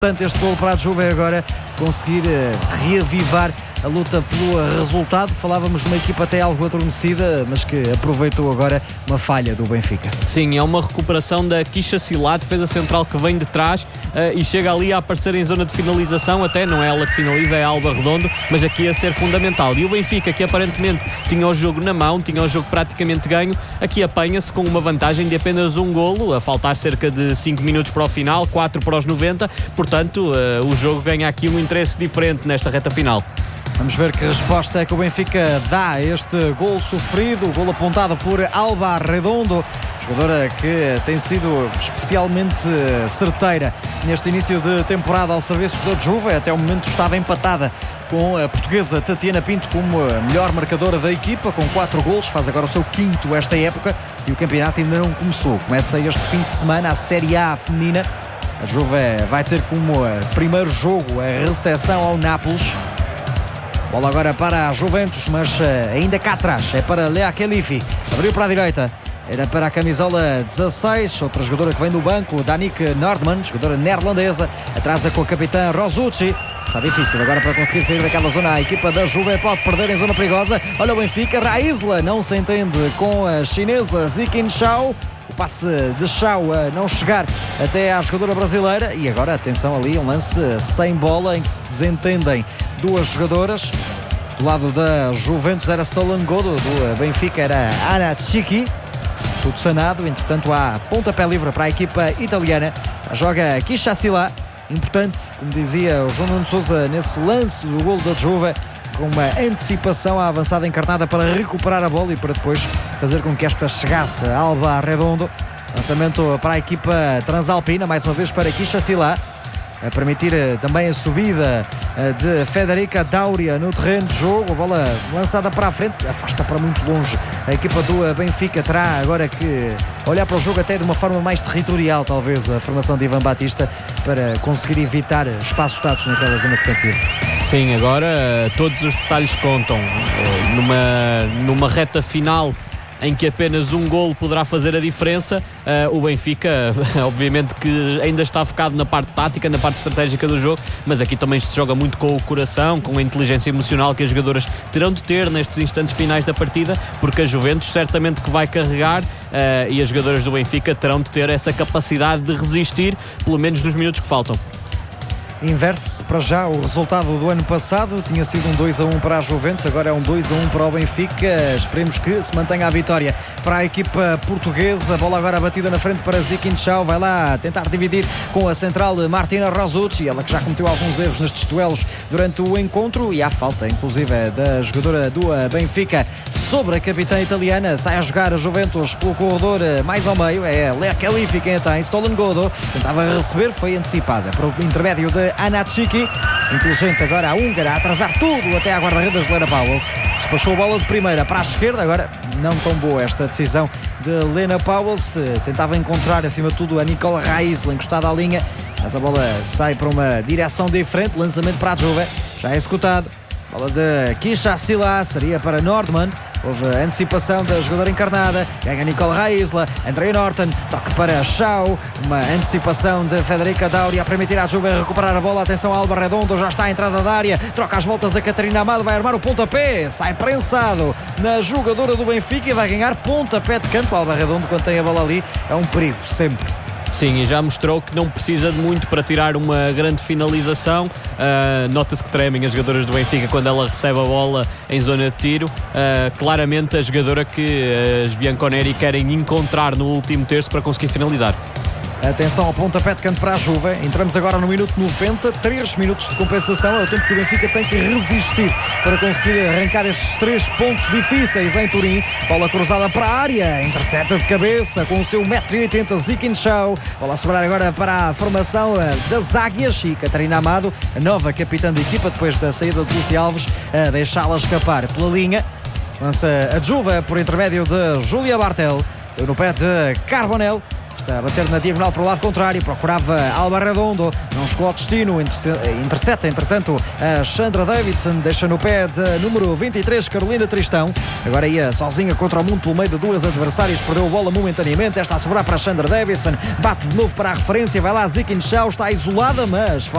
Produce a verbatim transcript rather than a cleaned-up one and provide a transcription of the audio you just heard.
Portanto, este gol para a Juve é agora conseguir uh, reavivar a luta pelo resultado. Falávamos de uma equipa até algo adormecida, mas que aproveitou agora uma falha do Benfica. Sim, é uma recuperação da Kisha Silá, defesa central que vem de trás uh, e chega ali a aparecer em zona de finalização. Até não é ela que finaliza, é a Alba Redondo, mas aqui a ser fundamental. E o Benfica, que aparentemente tinha o jogo na mão, tinha o jogo praticamente ganho, aqui apanha-se com uma vantagem de apenas um golo, a faltar cerca de cinco minutos para o final, quatro para os noventa. Portanto, uh, o jogo ganha aqui um interesse diferente nesta reta final. Vamos ver que resposta é que o Benfica dá a este gol sofrido, o gol apontado por Alba Redondo, jogadora que tem sido especialmente certeira neste início de temporada ao serviço da Juve. Até o momento estava empatada com a portuguesa Tatiana Pinto como a melhor marcadora da equipa, com quatro golos, faz agora o seu quinto esta época e o campeonato ainda não começou. Começa este fim de semana a Série A feminina. A Juve vai ter como primeiro jogo a recepção ao Nápoles. Bola agora para a Juventus, mas uh, ainda cá atrás. É para Lea Khelifi. Abriu para a direita. Era para a camisola dezasseis. Outra jogadora que vem do banco, Danique Nordman, jogadora neerlandesa. Atrasa com a capitã Rosucci. Está difícil agora para conseguir sair daquela zona. A equipa da Juve pode perder em zona perigosa. Olha o Benfica. Raisla não se entende com a chinesa Zikin Shao. O passe de Shao a não chegar até à jogadora brasileira. E agora, atenção ali, um lance sem bola em que se desentendem duas jogadoras. Do lado da Juventus era Stolen Godo, do Benfica era Ana Tchiki. Tudo sanado, entretanto há pontapé livre para a equipa italiana. Joga Kisha Silá. Importante, como dizia o João Nuno Sousa nesse lance do golo da Juve, com uma antecipação à avançada encarnada para recuperar a bola e para depois fazer com que esta chegasse a Alba Redondo. Lançamento para a equipa transalpina, mais uma vez para Kisha Silá, a permitir também a subida de Federica Dauria no terreno de jogo. A bola lançada para a frente, afasta para muito longe. A equipa do Benfica terá agora que olhar para o jogo até de uma forma mais territorial, talvez, a formação de Ivan Batista, para conseguir evitar espaços dados naquela zona defensiva. Sim, agora todos os detalhes contam. Numa, numa reta final em que apenas um golo poderá fazer a diferença, uh, o Benfica obviamente que ainda está focado na parte tática, na parte estratégica do jogo, mas aqui também se joga muito com o coração, com a inteligência emocional que as jogadoras terão de ter nestes instantes finais da partida, porque a Juventus certamente que vai carregar, uh, e as jogadoras do Benfica terão de ter essa capacidade de resistir, pelo menos nos minutos que faltam. Inverte-se para já o resultado do ano passado. Tinha sido um dois a um para a Juventus, agora é um dois a um para o Benfica. Esperemos que se mantenha a vitória para a equipa portuguesa. Bola agora batida na frente para Zikin Shao. Vai lá tentar dividir com a central Martina Rosucci, ela que já cometeu alguns erros nestes duelos durante o encontro, e há falta inclusive da jogadora do Benfica sobre a capitã italiana. Sai a jogar a Juventus pelo corredor mais ao meio. É Lea Khelifi quem a tem. Stolen Godo tentava receber, foi antecipada para o intermédio de Ana Tchiki. Inteligente agora a húngara a atrasar tudo até à guarda-redes de Lena Powells. Despachou a bola de primeira para a esquerda. Agora não tão boa esta decisão de Lena Powells. Tentava encontrar acima de tudo a Nicole Raisla encostada à linha, mas a bola sai para uma direção diferente. Lançamento para a Juve, já executado. Bola de Kisha Silá, seria para Nordman. Houve antecipação da jogadora encarnada. Ganha Nicole Raisla. Andrea Norton. Toque para Shao. Uma antecipação de Federica Dauria a permitir à Juve recuperar a bola. Atenção a Alba Redondo. Já está à entrada da área. Troca as voltas a Catarina Amado. Vai armar o pontapé. Sai prensado na jogadora do Benfica e vai ganhar pontapé de canto. Alba Redondo, quando tem a bola ali, é um perigo sempre. Sim, e já mostrou que não precisa de muito para tirar uma grande finalização. Uh, nota-se que tremem as jogadoras do Benfica quando ela recebe a bola em zona de tiro. Uh, claramente a jogadora que as Bianconeri querem encontrar no último terço para conseguir finalizar. Atenção ao pontapé de canto para a Juve. Entramos agora no minuto noventa, três minutos de compensação. É o tempo que o Benfica tem que resistir para conseguir arrancar estes três pontos difíceis em Turim. Bola cruzada para a área, intercepta de cabeça com o seu um metro e oitenta Zikin Shao. Bola a sobrar agora para a formação das Águias e Catarina Amado, a nova capitã da equipa, depois da saída de Lúcia Alves, a deixá-la escapar pela linha. Lança a Juve por intermédio de Júlia Bartel, no pé de Carbonell. Está a bater na diagonal para o lado contrário. Procurava Alba Redondo. Não chegou ao destino. Intercepta, entretanto, a Chandra Davidson. Deixa no pé de número vinte e três, Carolina Tristão. Agora ia sozinha contra o mundo pelo meio de duas adversárias. Perdeu a bola momentaneamente. Esta a sobrar para a Chandra Davidson. Bate de novo para a referência. Vai lá Zikin Chao. Está isolada, mas